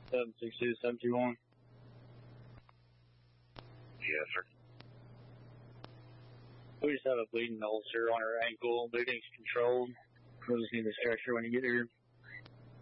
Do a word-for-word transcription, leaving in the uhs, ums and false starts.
seven six two, seven two one. Yes, sir. We just have a bleeding ulcer on her ankle. Bleeding's controlled. We'll just need a stretcher when you get here.